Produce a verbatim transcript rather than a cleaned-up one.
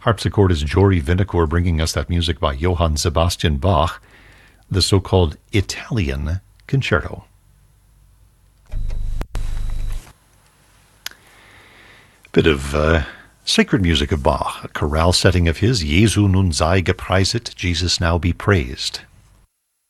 Harpsichordist Jory Vinacour bringing us that music by Johann Sebastian Bach, the so-called Italian Concerto. Bit of uh, sacred music of Bach, a chorale setting of his, Jesu nun sei gepreiset, Jesus now be praised.